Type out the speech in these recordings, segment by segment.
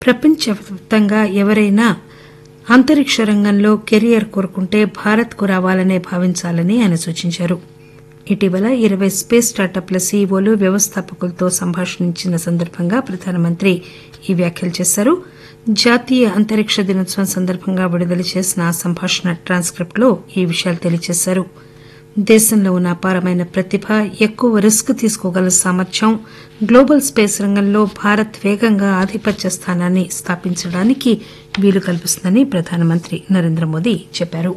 ప్రపంచవ్యాప్తంగా ఎవరైనా అంతరిక్ష రంగంలో కెరియర్ కోరుకుంటే భారత్కు రావాలనే భావించాలని ఆయన సూచించారు. ఇటీవల 20 స్పేస్ స్టార్టప్ల సీఈఓలు వ్యవస్థాపకులతో సంభాషించిన సందర్భంగా ప్రధానమంత్రి ఈ వ్యాఖ్యలు చేశారు. జాతీయ అంతరిక్ష దినోత్సవం సందర్భంగా విడుదల చేసిన ఆ సంభాషణ ట్రాన్స్క్రిప్ట్ లో ఈ విషయాలు తెలియజేశారు. దేశంలో ఉన్న అపారమైన ప్రతిభ, ఎక్కువ రిస్క్ తీసుకోగల సామర్థ్యం, గ్లోబల్ స్పేస్ రంగంలో భారత్ వేగంగా ఆధిపత్య స్థానాన్ని స్థాపించడానికి వీలు కల్పిస్తుందని ప్రధానమంత్రి నరేంద్ర మోదీ చెప్పారు.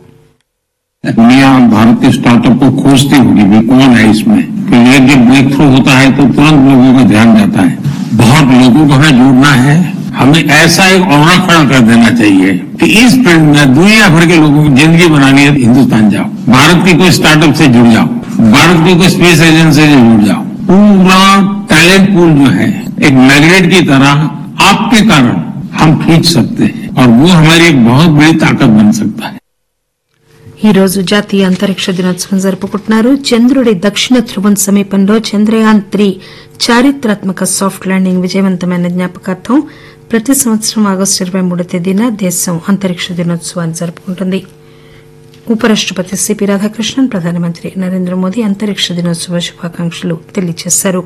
दुनिया भारत के स्टार्टअप को खोजती होगी भी कौन है इसमें, क्योंकि जब ब्रेक थ्रू होता है तो तुरंत लोगों का ध्यान जाता है. बहुत लोगों को हमें जुड़ना है. हमें ऐसा एक औरा खड़ा कर देना चाहिए कि इस फील्ड में दुनिया भर के लोगों की जिंदगी बनानी है. हिंदुस्तान जाओ, भारत की कोई स्टार्टअप से जुड़ जाओ, भारत की कोई स्पेस एजेंसी से जुड़ जाओ. पूरा टैलेंट पूल जो है एक मैग्नेट की तरह आपके कारण हम खींच सकते हैं और वो हमारी एक बहुत बड़ी ताकत बन सकता है. ఈ రోజు జాతీయ అంతరిక్ష దినోత్సవం జరుపుకుంటున్నారు. చంద్రుడి దక్షిణ ధ్రువం సమీపంలో చంద్రయాన్-3 చారిత్రాత్మక సాఫ్ట్ ల్యాండింగ్ విజయవంతమైన జ్ఞాపకార్థం ప్రతి సంవత్సరం ఆగస్టు 23వ తేదీన దేశం అంతరిక్ష దినోత్సవాన్ని జరుపుకుంటుంది. ఉపరాష్టపతి సిపి రాధాకృష్ణన్, ప్రధానమంత్రి నరేంద్ర మోదీ అంతరిక్ష దినోత్సవ శుభాకాంక్షలు తెలియజేశారు.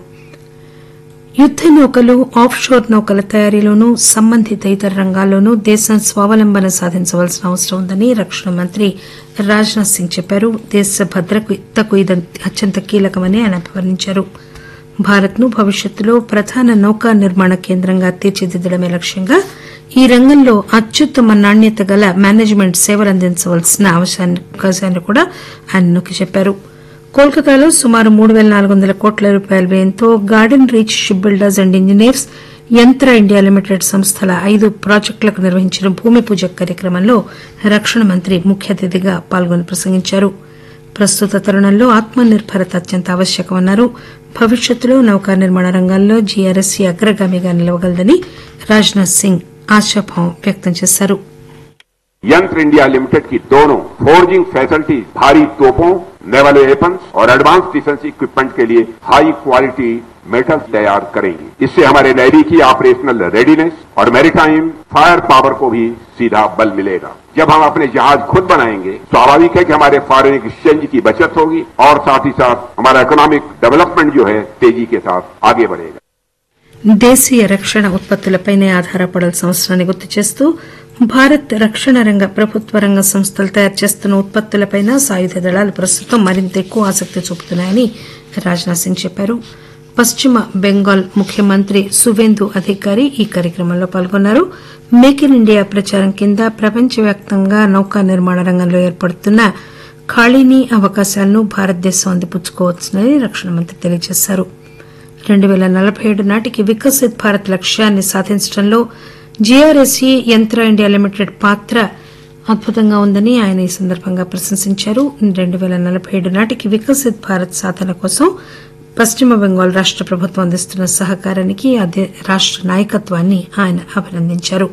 యుద్ద నౌకలు, ఆఫ్ షోర్ నౌకల తయారీలోనూ సంబంధిత ఇతర రంగాల్లోనూ దేశం స్వావలంబన సాధించవలసిన అవసరం ఉందని రక్షణ మంత్రి రాజ్నాథ్ సింగ్ చెప్పారు. దేశ భద్రతకు ఇది అత్యంత కీలకమని ఆయన అభివర్ణించారు. భారత్ ను భవిష్యత్తులో ప్రధాన నౌకా నిర్మాణ కేంద్రంగా తీర్చిదిద్దడమే లక్ష్యంగా ఈ రంగంలో అత్యుత్తమ నాణ్యత గల మేనేజ్మెంట్ సేవలు అందించవలసిన అవకాశాన్ని కూడా ఆయన నొక్కి చెప్పారు. కోల్కతాలో సుమారు 3,400 కోట్ల రూపాయల వ్యయంతో garden reach ship builders and engineers, యంత్ర ఇండియా లిమిటెడ్ సంస్థల 5 ప్రాజెక్టులకు నిర్వహించిన భూమి పూజ కార్యక్రమంలో రక్షణ మంత్రి ముఖ్య అతిథిగా పాల్గొని ప్రసంగించారు. ప్రస్తుత తరుణంలో ఆత్మ నిర్భరత అత్యంత ఆవశ్యకమన్నారు. భవిష్యత్తులో నౌకా నిర్మాణ రంగాల్లో జీఆర్ఎస్సీ అగ్రగామిగా నిలవగలదని రాజ్నాథ్ సింగ్ ఆశాభావం వ్యక్తం చేశారు. यंत्र इंडिया लिमिटेड की दोनों फोर्जिंग फैसिलिटीज भारी तोपों, नेवल वेपन्स और एडवांस डिफेंस इक्विपमेंट के लिए हाई क्वालिटी मेटल तैयार करेंगी. इससे हमारे नेवी की ऑपरेशनल रेडीनेस और मैरीटाइम फायर पावर को भी सीधा बल मिलेगा. जब हम अपने जहाज खुद बनाएंगे, स्वाभाविक है कि हमारे फॉरेन एक्सचेंज की बचत होगी और साथ ही साथ हमारा इकोनॉमिक डेवलपमेंट जो है तेजी के साथ आगे बढ़ेगा. దేశీయ రక్షణ ఉత్పత్తులపైనే ఆధారపడాల్సిన అవసరాన్ని గుర్తు చేస్తూ భారత్ రక్షణ రంగ ప్రభుత్వ రంగ సంస్థలు తయారు చేస్తున్న ఉత్పత్తులపై సాయుధ దళాలు ప్రస్తుతం మరింత ఎక్కువ ఆసక్తి చూపుతున్నాయని రాజ్నాథ్ సింగ్ చెప్పారు. పశ్చిమ బెంగాల్ ముఖ్యమంత్రి సువేందు అధికారి ఈ కార్యక్రమంలో పాల్గొన్నారు. మేక్ ఇన్ ఇండియా ప్రచారం కింద ప్రపంచవ్యాప్తంగా నౌకా నిర్మాణ రంగంలో ఏర్పడుతున్న ఖాళీని, అవకాశాలను భారతదేశం అందిపుచ్చుకోవచ్చునని రక్షణ మంత్రి తెలియజేశారు. 2047 నాటికి వికసిత్ భారత్ లక్ష్యాన్ని సాధించడంలో జీఆర్ఎస్సీ, యంత్ర ఇండియా లిమిటెడ్ పాత్ర అద్భుతంగా ఉందని ఆయన ఈ సందర్భంగా ప్రశంసించారు. 2047 నాటికి వికసిత్ భారత్ సాధన కోసం పశ్చిమ బెంగాల్ రాష్ట ప్రభుత్వం అందిస్తున్న సహకారానికి అదే రాష్ట నాయకత్వాన్ని ఆయన అభినందించారు.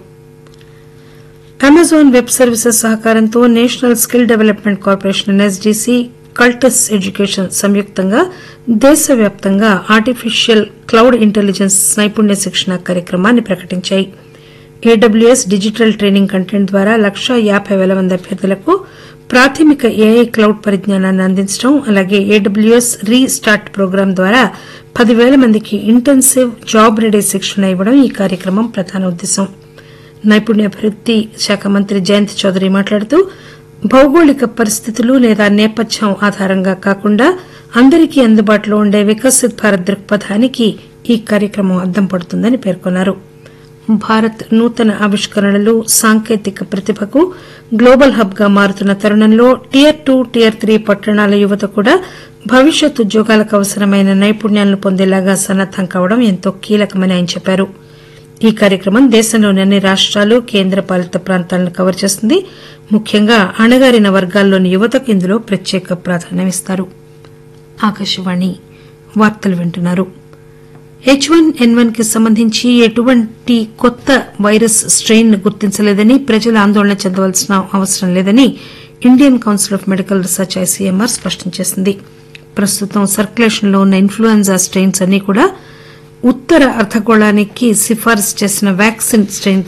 అమెజాన్ వెబ్ సర్వీసెస్ సహకారంతో national skill development corporation ఎన్ఎస్డీసీ, Cultus education సంయుక్తంగా దేశవ్యాప్తంగా ఆర్టిఫిషియల్ క్లౌడ్ ఇంటెలిజెన్స్ నైపుణ్య శిక్షణ కార్యక్రమాన్ని ప్రకటించాయి. ఏడబ్ల్యూఎస్ డిజిటల్ ట్రైనింగ్ కంటెంట్ ద్వారా 150,000 మంది అభ్యర్థులకు ప్రాథమిక ఏఐ క్లౌడ్ పరిజ్ఞానాన్ని అందించడం, అలాగే ఏడబ్ల్యూఎస్ రీ స్టార్ట్ ప్రోగ్రాం ద్వారా 10,000 మందికి ఇంటెన్సివ్ జాబ్ రెడీ శిక్షణ ఇవ్వడం ఈ కార్యక్రమం ప్రధాన ఉద్దేశం. నైపుణ్యాభివృద్ది శాఖ మంత్రి జయంత్ చౌదరి మాట్లాడుతూ భౌగోళిక పరిస్థితులు లేదా నేపథ్యం ఆధారంగా కాకుండా అందరికీ అందుబాటులో ఉండే వికసిత్ భారత్ దృక్పథానికి ఈ కార్యక్రమం అద్దం పడుతుందని పేర్కొన్నారు. భారత్ నూతన ఆవిష్కరణలు, సాంకేతిక ప్రతిభకు గ్లోబల్ హబ్ గా మారుతున్న తరుణంలో టియర్ 2, టియర్ 3 పట్టణాల యువత కూడా భవిష్యత్ ఉద్యోగాలకు అవసరమైన నైపుణ్యాలను పొందేలాగా సన్నద్దం కావడం ఎంతో కీలకమని ఆయన చెప్పారు. ఈ కార్యక్రమం దేశంలోని అన్ని రాష్టాలు, కేంద్ర పాలిత ప్రాంతాలను కవర్ చేస్తుంది. ముఖ్యంగా అణగారిన వర్గాల్లోని యువతకు ఇందులో ప్రత్యేక ప్రాధాన్యమిస్తారు. ఆకాశవాణి వార్తలు వింటున్నారు. H1N1 కి సంబంధించి ఎటువంటి కొత్త వైరస్ స్టెయిన్ గుర్తించలేదని, ప్రజలు ఆందోళన చెందవలసిన అవసరం లేదని Indian council of medical research ICMR స్పష్టం చేసింది. ప్రస్తుతం సర్క్యులేషన్లో ఉన్న ఇన్ఫ్లుయెంజా స్టెయిన్స్ అన్నీ కూడా ఉత్తర అర్ధగోళానికి సిఫారసు చేసిన వ్యాక్సిన్ స్టెయిన్